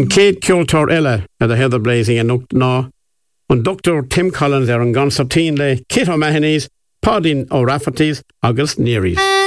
Kate Kjoltor Ella at the Heather Blazing and Ná. And Dr. Tim Collins are on Gonsertine le Kit O'Mahony's, Podin O'Rafferty's, August Neary's.